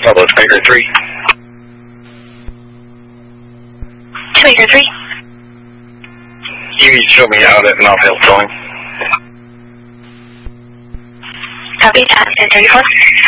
Bravo, Baker 3. 2 Baker 3. You need to show me out at Mount Hill going. Copy, 10-34.